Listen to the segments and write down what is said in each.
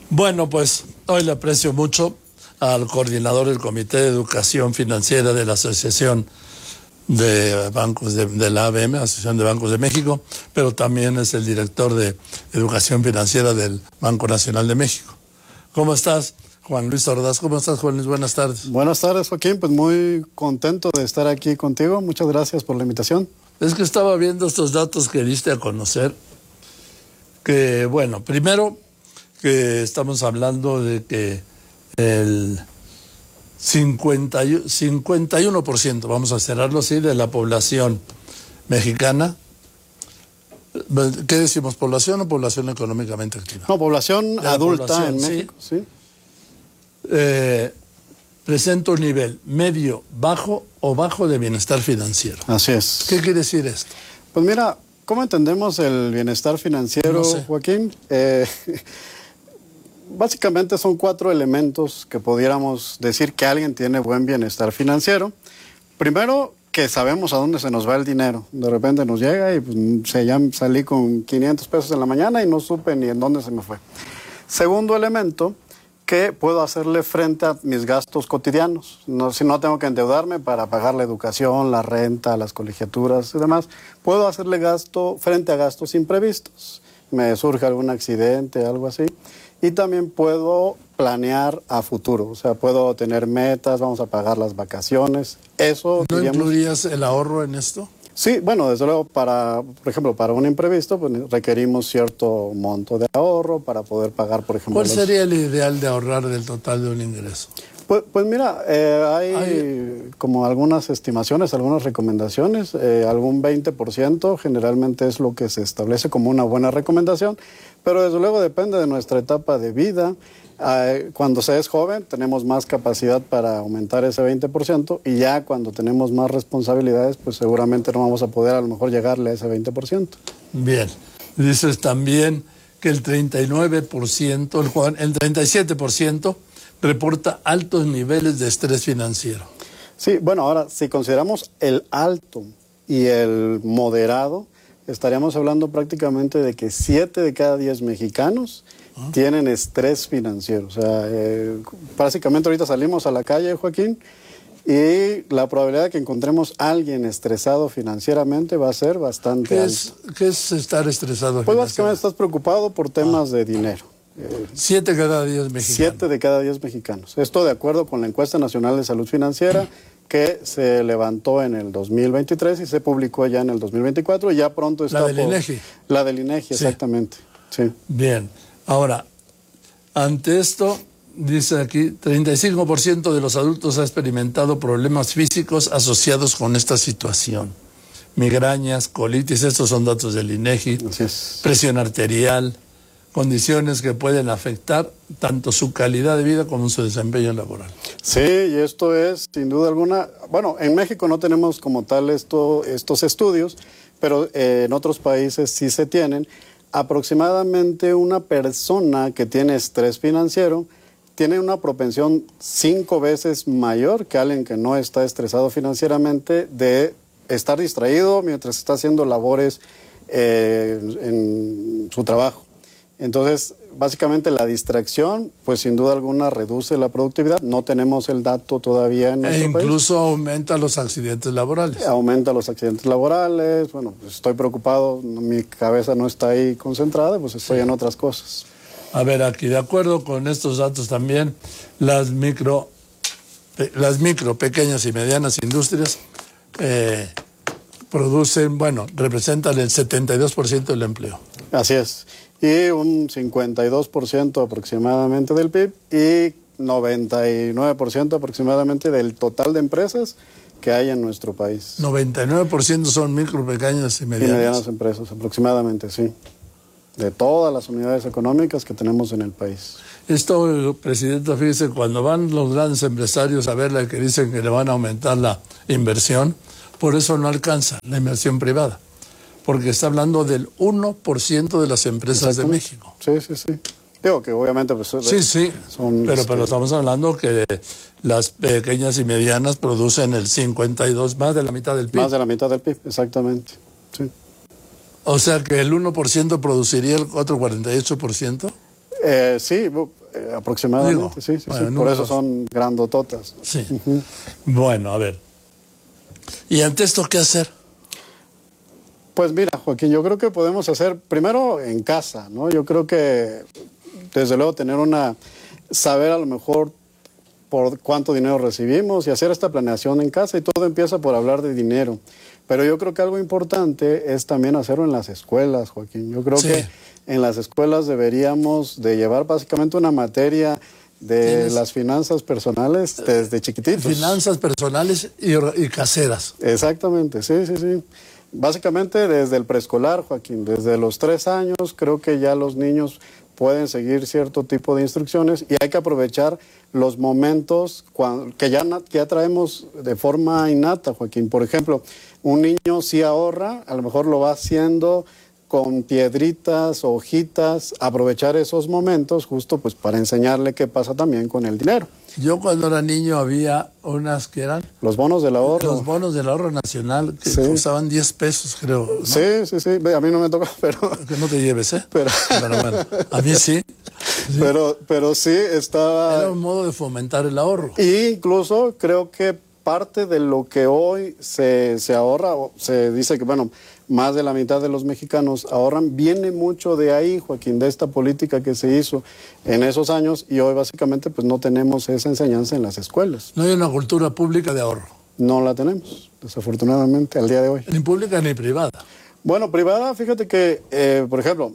Bueno, pues hoy le aprecio mucho al coordinador del Comité de Educación Financiera de la Asociación de Bancos de la ABM, Asociación de Bancos de México, pero también es el director de Educación Financiera del Banco Nacional de México. ¿Cómo estás, Juan Luis Ordaz? ¿Cómo estás, Juan Luis? Buenas tardes. Buenas tardes, Joaquín. Pues muy contento de estar aquí contigo. Muchas gracias por la invitación. Es que estaba viendo estos datos que diste a conocer, que, bueno, primero que estamos hablando de que el 51%, vamos a cerrarlo así, de la población mexicana. ¿Qué decimos? ¿Población o población económicamente activa? No, población adulta en México, sí. Presenta un nivel medio, bajo o bajo de bienestar financiero. Así es. ¿Qué quiere decir esto? Pues mira, ¿cómo entendemos el bienestar financiero, No sé. Joaquín? Básicamente son 4 elementos que pudiéramos decir que alguien tiene buen bienestar financiero. Primero, que sabemos a dónde se nos va el dinero. De repente nos llega y pues, ya salí con 500 pesos en la mañana y no supe ni en dónde se me fue. Segundo elemento, que puedo hacerle frente a mis gastos cotidianos. Si no tengo que endeudarme para pagar la educación, la renta, las colegiaturas y demás, puedo hacerle frente a gastos imprevistos. Me surge algún accidente, algo así. Y también puedo planear a futuro, o sea, puedo tener metas, vamos a pagar las vacaciones, eso... ¿No diríamos, incluirías el ahorro en esto? Sí, bueno, desde luego, por ejemplo, para un imprevisto, pues requerimos cierto monto de ahorro para poder pagar, por ejemplo... ¿Cuál sería el ideal de ahorrar del total de un ingreso? Pues mira, hay como algunas estimaciones, algunas recomendaciones, algún 20% generalmente es lo que se establece como una buena recomendación, pero desde luego depende de nuestra etapa de vida. Cuando se es joven tenemos más capacidad para aumentar ese 20% y ya cuando tenemos más responsabilidades pues seguramente no vamos a poder a lo mejor llegarle a ese 20%. Bien, dices también que el 39%, el 37% reporta altos niveles de estrés financiero. Sí, bueno, ahora si consideramos el alto y el moderado, estaríamos hablando prácticamente de que 7 de cada 10 mexicanos tienen estrés financiero. O sea, básicamente ahorita salimos a la calle, Joaquín, y la probabilidad de que encontremos a alguien estresado financieramente va a ser bastante alta. ¿Qué es estar estresado? Pues básicamente estás preocupado por temas de dinero. 7 de cada 10 mexicanos. 7 de cada 10 mexicanos. Esto de acuerdo con la encuesta nacional de salud financiera que se levantó en el 2023 y se publicó ya en el 2024 y ya pronto está... La del INEGI. La del INEGI, exactamente. Sí. Bien. Ahora, ante esto, dice aquí, 35% de los adultos ha experimentado problemas físicos asociados con esta situación. Migrañas, colitis, estos son datos del INEGI. Así es. Presión arterial, condiciones que pueden afectar tanto su calidad de vida como su desempeño laboral. Sí, y esto es, sin duda alguna, bueno, en México no tenemos como tal estos estudios, pero en otros países sí se tienen. Aproximadamente una persona que tiene estrés financiero tiene una propensión 5 veces mayor que alguien que no está estresado financieramente de estar distraído mientras está haciendo labores en su trabajo. Entonces, básicamente la distracción, pues sin duda alguna reduce la productividad. No tenemos el dato todavía en nuestro país. Incluso aumenta los accidentes laborales. Aumenta los accidentes laborales. Bueno, pues estoy preocupado, mi cabeza no está ahí concentrada, pues estoy en otras cosas. A ver, aquí, de acuerdo con estos datos también, las micro, pequeñas y medianas industrias representan el 72% del empleo. Así es. Y un 52% aproximadamente del PIB y 99% aproximadamente del total de empresas que hay en nuestro país. 99% son micro, pequeñas y medianas. Y medianas empresas, aproximadamente, sí. De todas las unidades económicas que tenemos en el país. Esto, presidente, fíjese, cuando van los grandes empresarios a verla que dicen que le van a aumentar la inversión, por eso no alcanza la inversión privada. Porque está hablando del 1% de las empresas de México. Sí. Digo que obviamente... Pues, sí, son, pero estamos hablando que las pequeñas y medianas producen el 52%, más de la mitad del PIB. Más de la mitad del PIB, exactamente. Sí. O sea que el 1% produciría el otro 48%. Sí, aproximadamente, Digo, sí. bueno, Por eso son grandototas. Sí. Bueno, a ver. ¿Y ante esto qué hacer? Pues mira, Joaquín, yo creo que podemos hacer primero en casa, ¿no? Yo creo que desde luego saber a lo mejor por cuánto dinero recibimos y hacer esta planeación en casa, y todo empieza por hablar de dinero. Pero yo creo que algo importante es también hacerlo en las escuelas, Joaquín. Yo creo que en las escuelas deberíamos de llevar básicamente una materia de las finanzas personales desde chiquititos. Finanzas personales y caseras. Exactamente, sí. Básicamente desde el preescolar, Joaquín, desde los 3 años, creo que ya los niños pueden seguir cierto tipo de instrucciones, y hay que aprovechar los momentos que ya traemos de forma innata, Joaquín. Por ejemplo, un niño sí ahorra, a lo mejor lo va haciendo con piedritas, hojitas, aprovechar esos momentos justo pues para enseñarle qué pasa también con el dinero. Yo cuando era niño había unas que eran... Los bonos del ahorro. Los bonos del ahorro nacional que costaban 10 pesos, creo, ¿no? Sí. A mí no me tocó, pero... Que no te lleves, ¿eh? Pero bueno, a mí sí. Pero sí estaba... Era un modo de fomentar el ahorro. Y incluso creo que parte de lo que hoy se ahorra, o se dice que, bueno, más de la mitad de los mexicanos ahorran, viene mucho de ahí, Joaquín, de esta política que se hizo en esos años, y hoy básicamente pues no tenemos esa enseñanza en las escuelas. No hay una cultura pública de ahorro. No la tenemos, desafortunadamente, al día de hoy. Ni pública ni privada. Bueno, privada, fíjate que, por ejemplo,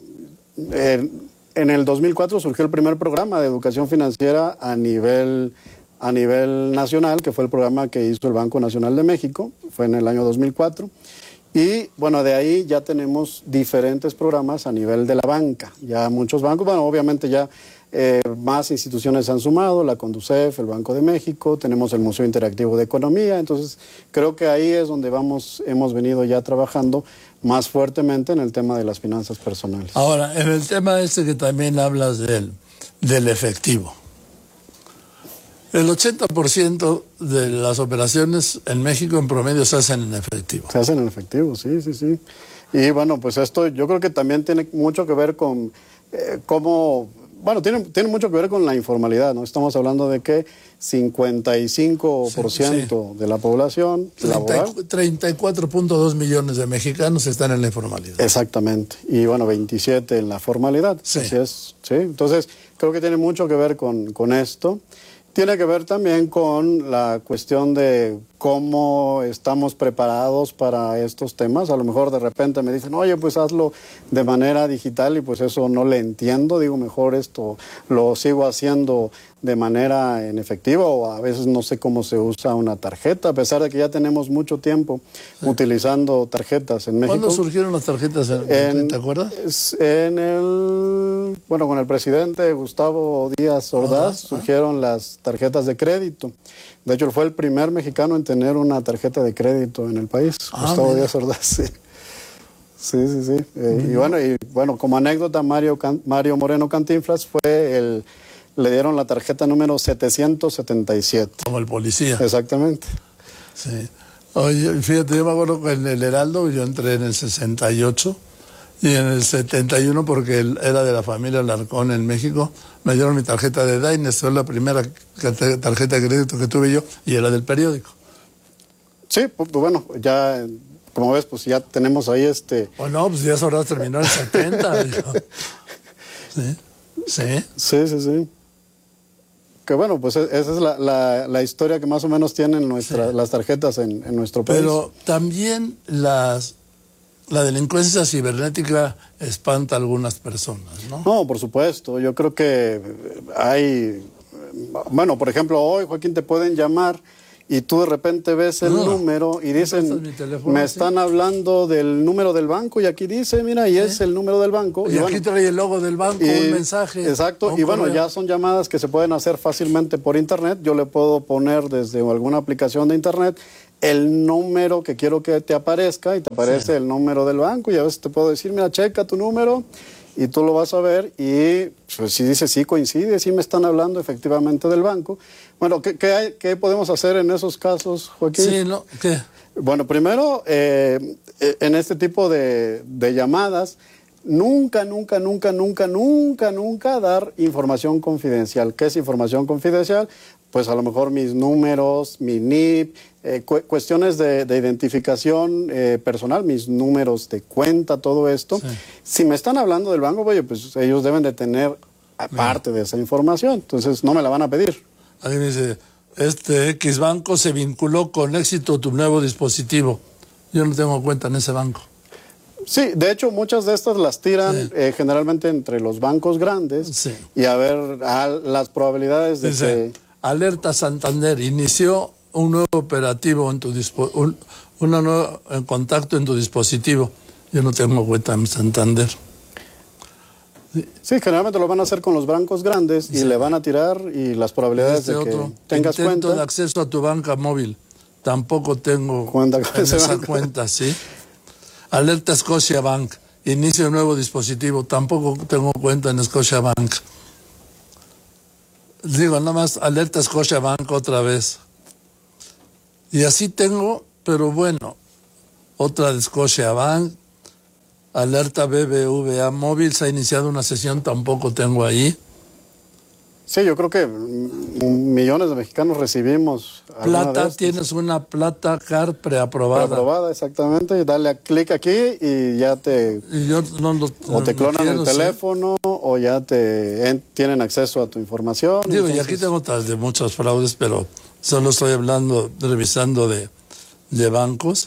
en el 2004 surgió el primer programa de educación financiera a nivel nacional, que fue el programa que hizo el Banco Nacional de México, fue en el año 2004. Y bueno, de ahí ya tenemos diferentes programas a nivel de la banca. Ya muchos bancos, bueno, obviamente ya más instituciones se han sumado, la Conducef, el Banco de México, tenemos el Museo Interactivo de Economía. Entonces creo que ahí es donde hemos venido ya trabajando más fuertemente en el tema de las finanzas personales. Ahora, en el tema que también hablas del efectivo. El 80% de las operaciones en México en promedio se hacen en efectivo. Se hacen en efectivo, sí. Y bueno, pues esto yo creo que también tiene mucho que ver con cómo... Bueno, tiene mucho que ver con la informalidad, ¿no? Estamos hablando de que 55% de la población laboral... 34.2 millones de mexicanos están en la informalidad. Exactamente. Y bueno, 27 en la formalidad. Sí. Así es, sí. Entonces, creo que tiene mucho que ver con esto. Tiene que ver también con la cuestión de cómo estamos preparados para estos temas. A lo mejor de repente me dicen, oye, pues hazlo de manera digital, y pues eso no le entiendo. Digo, mejor esto lo sigo haciendo de manera en efectivo, o a veces no sé cómo se usa una tarjeta, a pesar de que ya tenemos mucho tiempo utilizando tarjetas en México. ¿Cuándo surgieron las tarjetas? ¿Te acuerdas? Bueno, con el presidente Gustavo Díaz Ordaz surgieron las tarjetas de crédito. De hecho, fue el primer mexicano en tener una tarjeta de crédito en el país, Gustavo Díaz Ordaz, sí. Sí. Y bueno, como anécdota, Mario Moreno Cantinflas le dieron la tarjeta número 777. Como el policía. Exactamente. Sí. Oye, fíjate, yo me acuerdo que en el Heraldo yo entré en el 68 y en el 71, porque él era de la familia Alarcón en México, me dieron mi tarjeta de Diners, fue la primera tarjeta de crédito que tuve yo, y era del periódico. Sí, pues bueno, ya, como ves, pues ya tenemos ahí Oh, no, pues ya ahora terminó en el 70. Sí. Que bueno, pues esa es la historia que más o menos tienen las tarjetas en nuestro país. Pero también la delincuencia cibernética espanta a algunas personas, ¿no? No, por supuesto. Yo creo que bueno, por ejemplo, hoy, Joaquín, te pueden llamar y tú de repente ves el número y dicen, me están hablando del número del banco, y aquí dice, mira, y es el número del banco. Y aquí trae el logo del banco, un mensaje. Exacto, y bueno, ya son llamadas que se pueden hacer fácilmente por internet. Yo le puedo poner desde alguna aplicación de internet el número que quiero que te aparezca, y te aparece el número del banco, y a veces te puedo decir, mira, checa tu número, y tú lo vas a ver, y pues, si dice sí coincide, sí me están hablando efectivamente del banco. Bueno, ¿qué podemos hacer en esos casos, Joaquín? Sí, ¿no? ¿Qué? Bueno, primero, en este tipo de llamadas, nunca dar información confidencial. ¿Qué es información confidencial? Pues a lo mejor mis números, mi NIP, cuestiones de identificación personal, mis números de cuenta, todo esto. Sí. Si me están hablando del banco, oye, pues ellos deben de tener aparte de esa información, entonces no me la van a pedir. Alguien dice, este X banco se vinculó con éxito tu nuevo dispositivo. Yo no tengo cuenta en ese banco. Sí, de hecho muchas de estas las tiran generalmente entre los bancos grandes y a ver las probabilidades de que... Alerta Santander, inició un nuevo operativo en tu nuevo contacto en tu dispositivo. Yo no tengo cuenta en Santander. Sí, generalmente lo van a hacer con los bancos grandes y le van a tirar y las probabilidades de que tengas cuenta. Intento de acceso a tu banca móvil. Tampoco tengo cuenta con esa cuenta, ¿sí? Alerta Scotiabank, inicio un nuevo dispositivo. Tampoco tengo cuenta en Scotiabank. Digo, nada más alerta Scotiabank otra vez. Y así tengo, pero bueno, otra de Scotiabank, alerta BBVA móvil, se ha iniciado una sesión, tampoco tengo ahí. Sí, yo creo que millones de mexicanos recibimos. Plata, tienes una Plata Card preaprobada. Preaprobada, exactamente. Y dale a clic aquí y ya te... Y yo o te clonan el teléfono o ya tienen acceso a tu información. Digo, entonces... y aquí tengo otras de muchos fraudes, pero solo estoy revisando de bancos.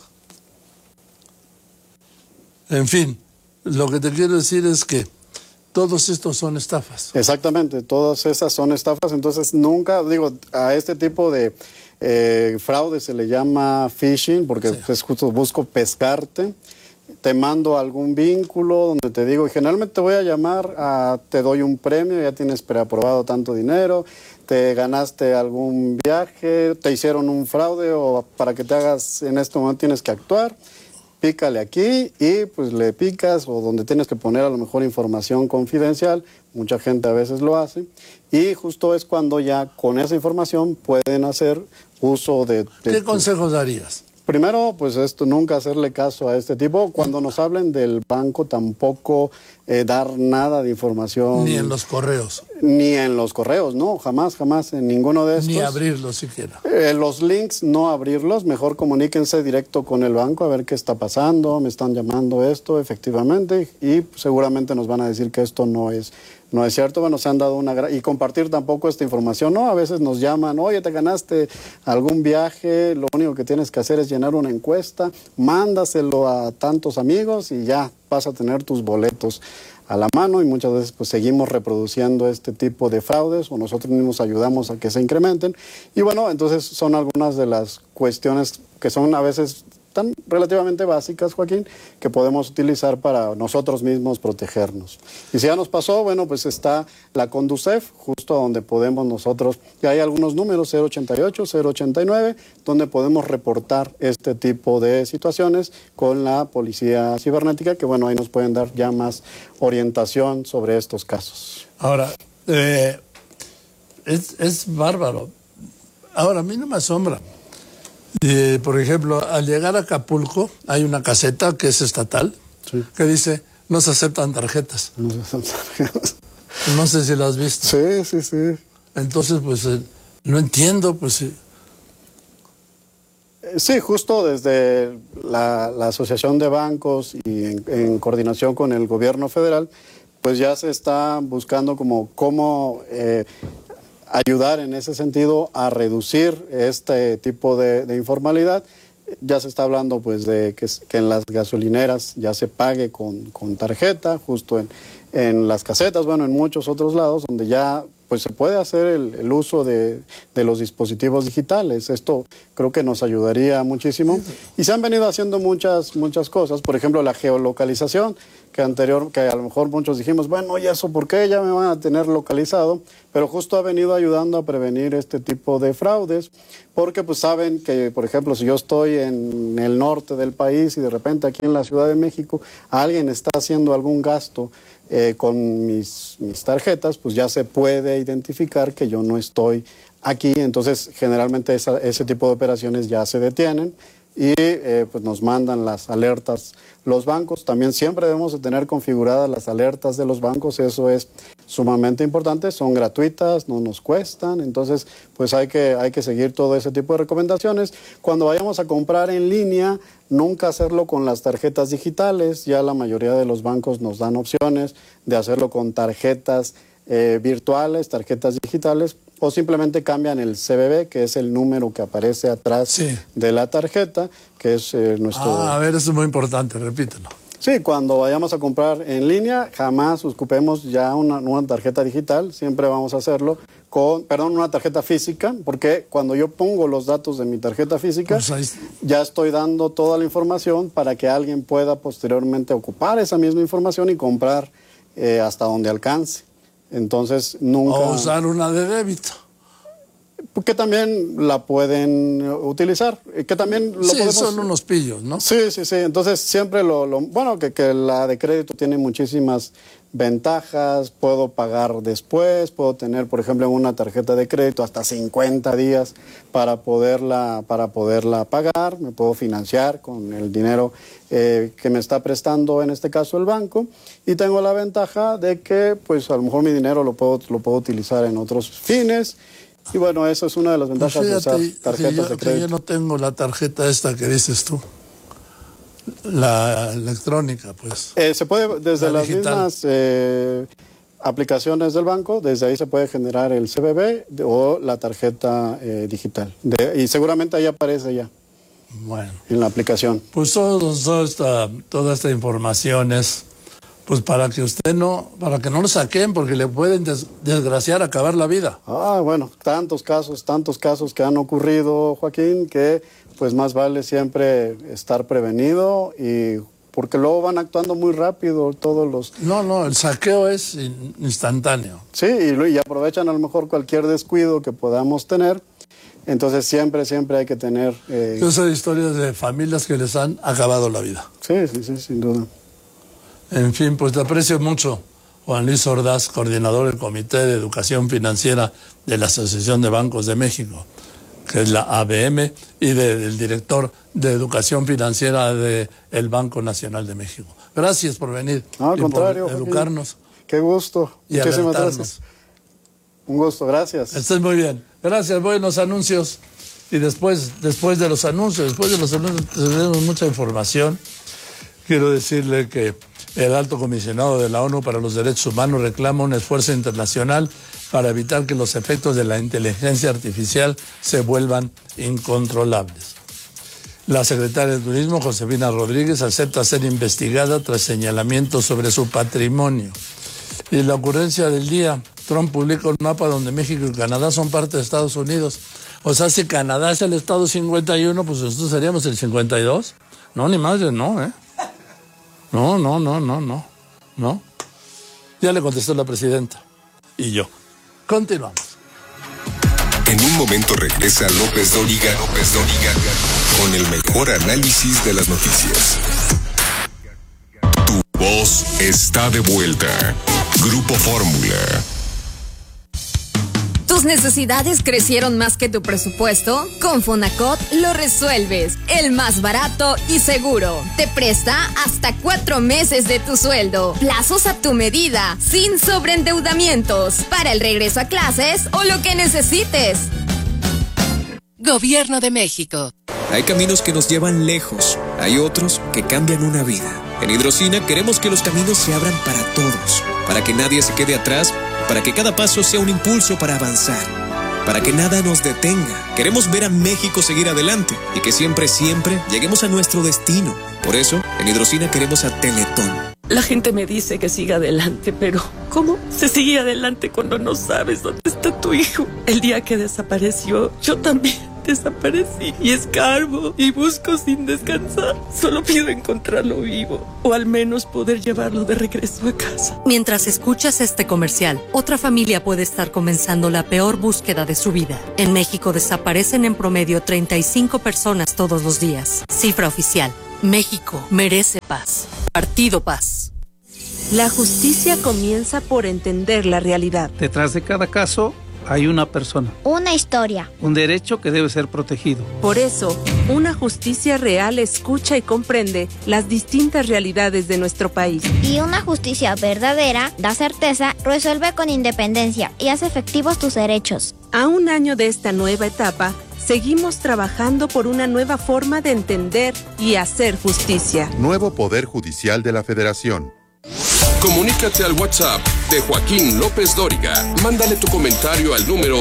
En fin, lo que te quiero decir es que todos estos son estafas. Exactamente, todas esas son estafas, entonces nunca, digo, a este tipo de fraude se le llama phishing, porque es justo busco pescarte, te mando algún vínculo donde te digo, y generalmente te voy a llamar, te doy un premio, ya tienes preaprobado tanto dinero, te ganaste algún viaje, te hicieron un fraude o para que te hagas en este momento tienes que actuar. Pícale aquí y pues le picas o donde tienes que poner a lo mejor información confidencial, mucha gente a veces lo hace, y justo es cuando ya con esa información pueden hacer uso de ¿Qué consejos darías? Primero, pues nunca hacerle caso a este tipo. Cuando nos hablen del banco, tampoco dar nada de información. Ni en los correos. Ni en los correos, no, jamás, en ninguno de estos. Ni abrirlos siquiera. Los links, no abrirlos, mejor comuníquense directo con el banco a ver qué está pasando, me están llamando esto, efectivamente, y seguramente nos van a decir que esto no es cierto. Bueno, se han dado y compartir tampoco esta información, ¿no? A veces nos llaman, oye, te ganaste algún viaje, lo único que tienes que hacer es llenar una encuesta, mándaselo a tantos amigos y ya vas a tener tus boletos a la mano, y muchas veces pues seguimos reproduciendo este tipo de fraudes o nosotros mismos ayudamos a que se incrementen. Y bueno, entonces son algunas de las cuestiones que son a veces tan relativamente básicas, Joaquín, que podemos utilizar para nosotros mismos protegernos. Y si ya nos pasó, bueno, pues está la Conducef, justo donde podemos nosotros, y hay algunos números, 088, 089, donde podemos reportar este tipo de situaciones con la policía cibernética, que bueno, ahí nos pueden dar ya más orientación sobre estos casos. Ahora, es bárbaro. Ahora, a mí no me asombra. Por ejemplo, al llegar a Acapulco hay una caseta que es estatal, que dice, no se aceptan tarjetas. No se aceptan tarjetas. No sé si lo has visto. Sí. Entonces, pues, no entiendo, pues sí. Sí, justo desde la Asociación de Bancos y en coordinación con el gobierno federal, pues ya se está buscando cómo ayudar en ese sentido a reducir este tipo de informalidad. Ya se está hablando pues de que en las gasolineras ya se pague con tarjeta, justo en las casetas, bueno, en muchos otros lados donde ya pues se puede hacer el uso de los dispositivos digitales. Esto creo que nos ayudaría muchísimo. Y se han venido haciendo muchas cosas, por ejemplo la geolocalización, que a lo mejor muchos dijimos, bueno, ¿y eso por qué? Ya me van a tener localizado, pero justo ha venido ayudando a prevenir este tipo de fraudes, porque pues saben que, por ejemplo, si yo estoy en el norte del país y de repente aquí en la Ciudad de México alguien está haciendo algún gasto con mis tarjetas, pues ya se puede identificar que yo no estoy aquí. Entonces generalmente ese tipo de operaciones ya se detienen y pues nos mandan las alertas los bancos. También siempre debemos de tener configuradas las alertas de los bancos, eso es sumamente importante, son gratuitas, no nos cuestan, entonces pues hay que seguir todo ese tipo de recomendaciones. Cuando vayamos a comprar en línea, nunca hacerlo con las tarjetas digitales, ya la mayoría de los bancos nos dan opciones de hacerlo con tarjetas virtuales, tarjetas digitales, o simplemente cambian el CBV, que es el número que aparece atrás de la tarjeta, que es nuestro... A ver, eso es muy importante, repítelo. Sí, cuando vayamos a comprar en línea, jamás ocupemos ya una tarjeta digital, siempre vamos a hacerlo una tarjeta física, porque cuando yo pongo los datos de mi tarjeta física, pues ya estoy dando toda la información para que alguien pueda posteriormente ocupar esa misma información y comprar hasta donde alcance. Entonces, nunca... O usar una de débito. Que también la pueden utilizar, que también lo podemos... son unos pillos, ¿no? Sí, entonces siempre bueno, que la de crédito tiene muchísimas ventajas, puedo pagar después, puedo tener, por ejemplo, en una tarjeta de crédito hasta 50 días para poderla pagar, me puedo financiar con el dinero que me está prestando, en este caso el banco, y tengo la ventaja de que, pues, a lo mejor mi dinero lo puedo utilizar en otros fines. Y bueno, eso es una de las ventajas de usar tarjetas de crédito. Yo no tengo la tarjeta esta que dices tú, la electrónica, pues. Se puede, desde las mismas aplicaciones del banco, desde ahí se puede generar el CBV o la tarjeta digital. Y seguramente ahí aparece ya. Bueno. En la aplicación. Pues toda esta información es... Pues para que para que no lo saquen, porque le pueden desgraciar, acabar la vida. Bueno, tantos casos que han ocurrido, Joaquín, que pues más vale siempre estar prevenido, y porque luego van actuando muy rápido todos los... No, el saqueo es instantáneo. Sí, y aprovechan a lo mejor cualquier descuido que podamos tener. Entonces siempre hay que tener... Yo sé historias de familias que les han acabado la vida. Sí, sin duda. En fin, pues te aprecio mucho, Juan Luis Ordaz, coordinador del Comité de Educación Financiera de la Asociación de Bancos de México, que es la ABM, y del director de Educación Financiera del Banco Nacional de México. Gracias por venir. No, al contrario, por educarnos. Qué gusto. Y muchísimas alertarnos. Gracias. Un gusto, gracias. Estás muy bien. Gracias, voy a los anuncios. Y después de los anuncios tenemos mucha información. Quiero decirle que el alto comisionado de la ONU para los Derechos Humanos reclama un esfuerzo internacional para evitar que los efectos de la inteligencia artificial se vuelvan incontrolables. La secretaria de Turismo, Josefina Rodríguez, acepta ser investigada tras señalamientos sobre su patrimonio. Y la ocurrencia del día, Trump publica un mapa donde México y Canadá son parte de Estados Unidos. O sea, si Canadá es el estado 51, pues nosotros seríamos el 52. No, ni más, no, ¿eh? No. Ya le contestó la presidenta. Y yo. Continuamos. En un momento regresa López Dóriga con el mejor análisis de las noticias. Tu voz está de vuelta. Grupo Fórmula. ¿Tus necesidades crecieron más que tu presupuesto? Con Fonacot lo resuelves. El más barato y seguro. Te presta hasta 4 meses de tu sueldo. Plazos a tu medida, sin sobreendeudamientos. Para el regreso a clases o lo que necesites. Gobierno de México. Hay caminos que nos llevan lejos. Hay otros que cambian una vida. En Hidrocina queremos que los caminos se abran para todos. Para que nadie se quede atrás. Para que cada paso sea un impulso para avanzar, para que nada nos detenga. Queremos ver a México seguir adelante y que siempre lleguemos a nuestro destino. Por eso, en Hidrocina queremos a Teletón. La gente me dice que siga adelante, pero ¿cómo se sigue adelante cuando no sabes dónde está tu hijo? El día que desapareció, yo también desaparecí y escarbo y busco sin descansar. Solo pido encontrarlo vivo o al menos poder llevarlo de regreso a casa. Mientras escuchas este comercial, otra familia puede estar comenzando la peor búsqueda de su vida. En México desaparecen en promedio 35 personas todos los días. Cifra oficial. México merece paz. Partido Paz. La justicia comienza por entender la realidad. Detrás de cada caso hay una persona. Una historia. Un derecho que debe ser protegido. Por eso, una justicia real escucha y comprende las distintas realidades de nuestro país. Y una justicia verdadera da certeza, resuelve con independencia y hace efectivos tus derechos. A un año de esta nueva etapa, seguimos trabajando por una nueva forma de entender y hacer justicia. Nuevo Poder Judicial de la Federación. Comunícate al WhatsApp de Joaquín López Dóriga. Mándale tu comentario al número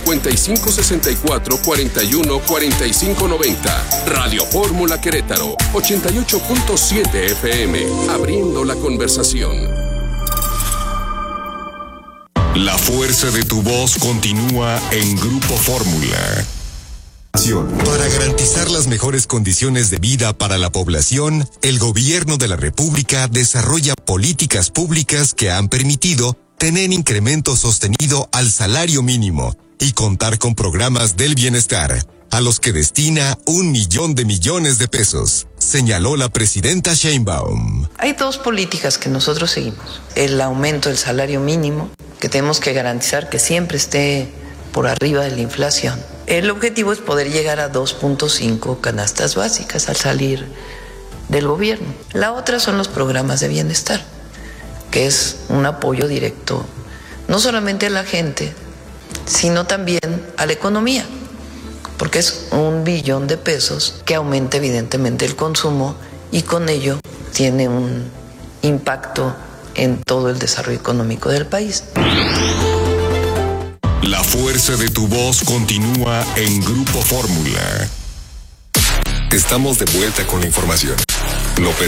5564-414590. Radio Fórmula Querétaro, 88.7 FM. Abriendo la conversación. La fuerza de tu voz continúa en Grupo Fórmula. Para garantizar las mejores condiciones de vida para la población, el Gobierno de la República desarrolla políticas públicas que han permitido tener incremento sostenido al salario mínimo y contar con programas del bienestar, a los que destina 1 millón de millones de pesos, señaló la presidenta Sheinbaum. Hay dos políticas que nosotros seguimos. El aumento del salario mínimo, que tenemos que garantizar que siempre esté por arriba de la inflación. El objetivo es poder llegar a 2.5 canastas básicas al salir del gobierno. La otra son los programas de bienestar, que es un apoyo directo no solamente a la gente, sino también a la economía, porque es 1 billón de pesos que aumenta evidentemente el consumo y con ello tiene un impacto en todo el desarrollo económico del país. La fuerza de tu voz continúa en Grupo Fórmula. Estamos de vuelta con la información. López